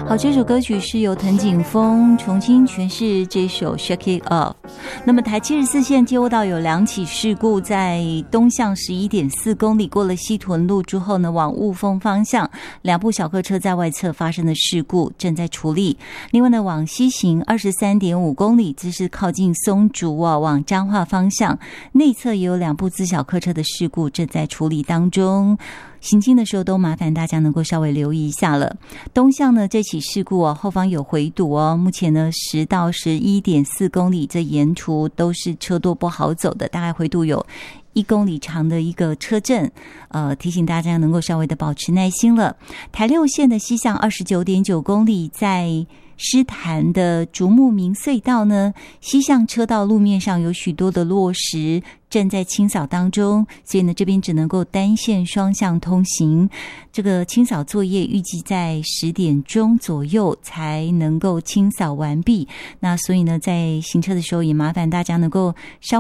好，这首歌曲是由藤井风重新诠释这首 Shake It Off。 那么台74线接获到有2起事故，在东向 11.4 公里过了西屯路之后呢，往雾峰方向2部小客车在外侧发生的事故正在处理。另外呢，往西行 23.5 公里，这是靠近松竹往彰化方向内侧也有2部自小客车的事故正在处理当中，行经的时候都麻烦大家能够稍微留意一下了。东向呢这起事故后方有回堵目前呢10到 11.4 公里这沿途都是车多不好走的，大概回堵有1公里长的一个车阵，提醒大家能够稍微的保持耐心了。台6线的西向 29.9 公里，在狮潭的竹木明隧道呢，西向车道路面上有许多的落石正在清扫当中，所以呢这边只能够单线双向通行。这个清扫作业预计在10点钟左右才能够清扫完毕，那所以呢在行车的时候也麻烦大家能够稍